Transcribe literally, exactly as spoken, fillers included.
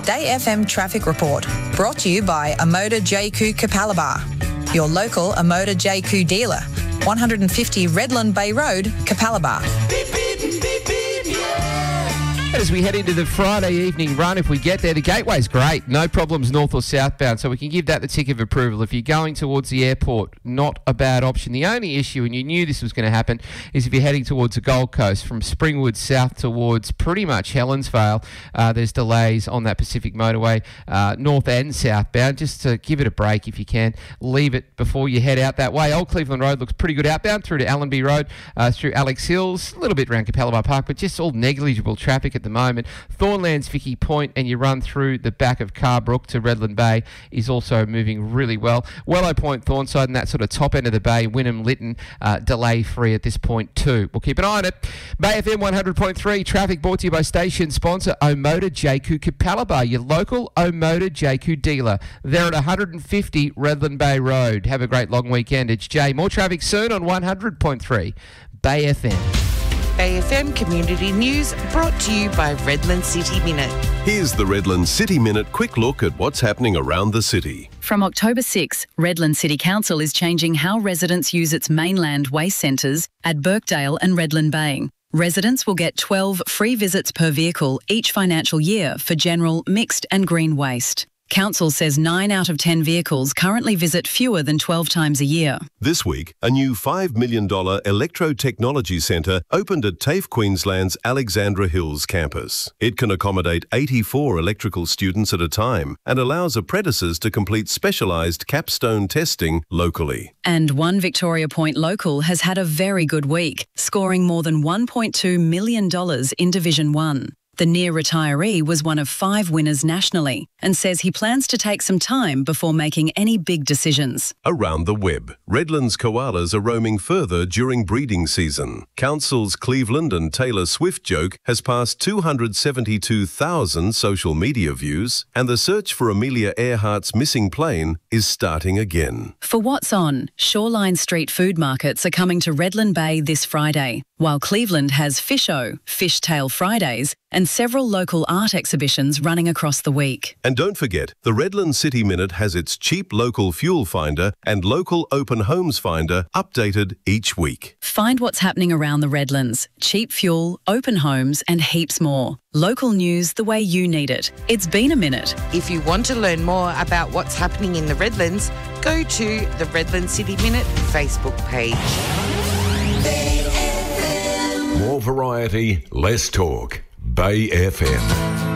Day F M Traffic Report, brought to you by Amoda J Q Capalaba, your local Amoda J Q dealer, one fifty Redland Bay Road, Capalaba. Beep, beep, beep, beep, yeah. As we head into the Friday evening run, if we get there, the gateway's great. No problems north or southbound, so we can give that the tick of approval. If you're going towards the airport, not a bad option. The only issue, and you knew this was going to happen, is if you're heading towards the Gold Coast from Springwood south towards pretty much Helensvale, uh, there's delays on that Pacific motorway, uh, north and southbound. Just to give it a break if you can. Leave it before you head out that way. Old Cleveland Road looks pretty good outbound through to Allenby Road, uh, through Alex Hills, a little bit around Capalaba Park, but just all negligible traffic at the moment. Thornlands Vicky Point, and you run through the back of Carbrook to Redland Bay, is also moving really well. Wellow Point, Thornside, and that sort of top end of the bay, Wynnum Lytton, uh, delay free at this point too. We'll keep an eye on it. Bay F M one hundred point three traffic brought to you by station sponsor Omoda J Q Capalaba, your local Omoda J Q dealer. They're at one fifty Redland Bay Road. Have a great long weekend. It's Jay. More traffic soon on one hundred point three Bay F M. Bay F M Community News brought to you by Redland City Minute. Here's the Redland City Minute quick look at what's happening around the city. From October sixth, Redland City Council is changing how residents use its mainland waste centres at Birkdale and Redland Bay. Residents will get twelve free visits per vehicle each financial year for general, mixed and green waste. Council says nine out of ten vehicles currently visit fewer than twelve times a year. This week, a new five million dollars electro-technology centre opened at TAFE Queensland's Alexandra Hills campus. It can accommodate eighty-four electrical students at a time and allows apprentices to complete specialised capstone testing locally. And one Victoria Point local has had a very good week, scoring more than one point two million dollars in Division one. The near retiree was one of five winners nationally and says he plans to take some time before making any big decisions. Around the web, Redland's koalas are roaming further during breeding season. Council's Cleveland and Taylor Swift joke has passed two hundred seventy-two thousand social media views, and the search for Amelia Earhart's missing plane is starting again. For What's On, Shoreline Street food markets are coming to Redland Bay this Friday, while Cleveland has Fish-O, Fishtail Fridays, and several local art exhibitions running across the week. And don't forget, the Redland City Minute has its cheap local fuel finder and local open homes finder updated each week. Find what's happening around the Redlands, cheap fuel, open homes and heaps more. Local news the way you need it. It's been a minute. If you want to learn more about what's happening in the Redlands, go to the Redland City Minute Facebook page. More variety, less talk. Bay F M.